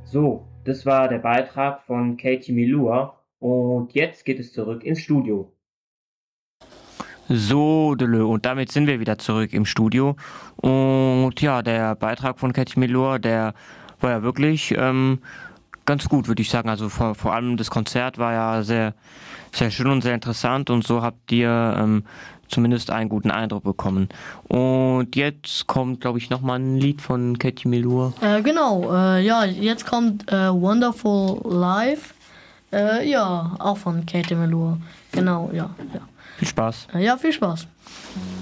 So, das war der Beitrag von Katie Melua und jetzt geht es zurück ins Studio. So, Delö, und damit sind wir wieder zurück im Studio. Und ja, der Beitrag von Katie Melua, der war ja wirklich ganz gut, würde ich sagen. Also vor allem das Konzert war ja sehr, sehr schön und sehr interessant und so habt ihr zumindest einen guten Eindruck bekommen. Und jetzt kommt, glaube ich, nochmal ein Lied von Katie Melua. Ja, jetzt kommt Wonderful Life. Ja, auch von Katie Melua. Genau, ja. Viel Spaß. Ja, viel Spaß.